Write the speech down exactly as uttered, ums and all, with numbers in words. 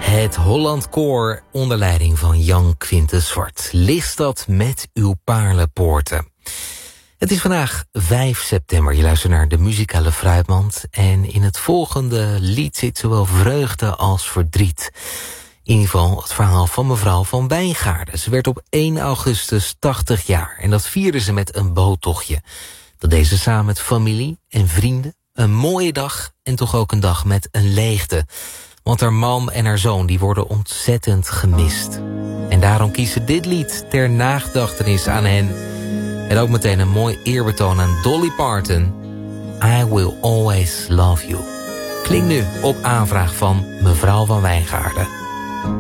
Het Holland Koor onder leiding van Jan Quintus Zwart. Listad met uw paarlenpoorten. Het is vandaag vijf september. Je luistert naar de muzikale Fruitmand. En in het volgende lied zit zowel vreugde als verdriet. In ieder geval het verhaal van mevrouw van Wijngaarden. Ze werd op één augustus tachtig jaar. En dat vierde ze met een boottochtje. Dat deed ze samen met familie en vrienden. Een mooie dag en toch ook een dag met een leegte. Want haar man en haar zoon die worden ontzettend gemist. En daarom kiezen dit lied ter nagedachtenis aan hen. En ook meteen een mooi eerbetoon aan Dolly Parton. I Will Always Love You. Klinkt nu op aanvraag van mevrouw van Wijngaarden.